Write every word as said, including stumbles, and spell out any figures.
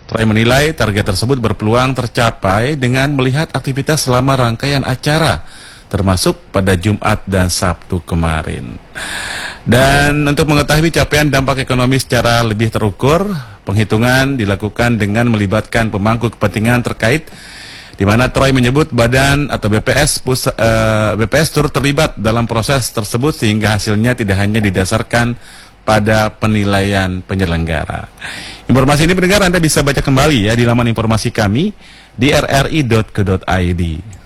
Troy menilai target tersebut berpeluang tercapai dengan melihat aktivitas selama rangkaian acara, termasuk pada Jumat dan Sabtu kemarin. Dan untuk mengetahui capaian dampak ekonomi secara lebih terukur, penghitungan dilakukan dengan melibatkan pemangku kepentingan terkait, di mana Troy menyebut badan atau B P S pus, uh, B P S turut terlibat dalam proses tersebut sehingga hasilnya tidak hanya didasarkan pada penilaian penyelenggara. Informasi ini pendengar Anda bisa baca kembali ya di laman informasi kami di r r i dot co dot i d.